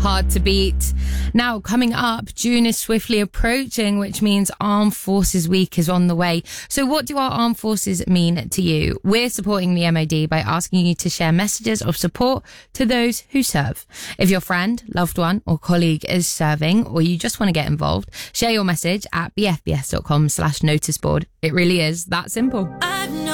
hard to beat. Now, coming up, June is swiftly approaching, which means Armed Forces Week is on the way. So what do our armed forces mean to you? We're supporting the MOD by asking you to share messages of support to those who serve. If your friend, loved one or colleague is serving, or you just want to get involved, share your message at bfbs.com/noticeboard. It really is that simple. I've known